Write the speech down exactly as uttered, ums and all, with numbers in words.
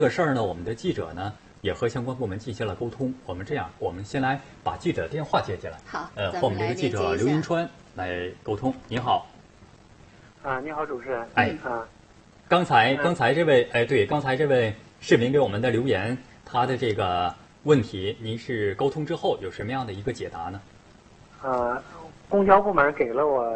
这个事儿呢，我们的记者呢也和相关部门进行了沟通。我们这样，我们先来把记者电话接进来。 好， 呃，和我们这个记者刘银川来沟通。你好。 啊，你好，主持人。 哎， 啊， 刚才刚才这位哎，对，刚才这位市民给我们的留言，他的这个问题，您是沟通之后有什么样的一个解答呢？ 啊，公交部门给了我